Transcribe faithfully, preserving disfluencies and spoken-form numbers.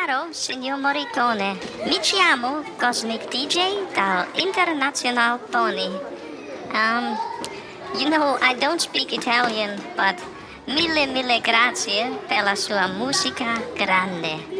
Caro signor Morricone, mi chiamo Cosmic D J dal International Tony. Um, you know, I don't speak Italian, but mille mille grazie per la sua musica grande.